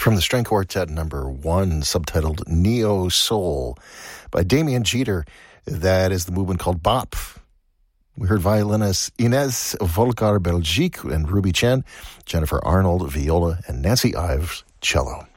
From the String Quartet number 1, subtitled Neo Soul by Damien Jeter. That is the movement called Bop. We heard violinists Inez Volcar Belgique and Ruby Chen, Jennifer Arnold, viola, and Nancy Ives, cello.